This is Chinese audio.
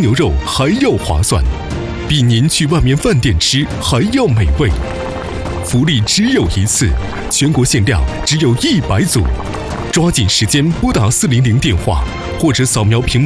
牛肉还要划算，比您去外面饭店吃还要美味。福利只有一次，全国限量只有100组，抓紧时间拨打400电话，或者扫描屏幕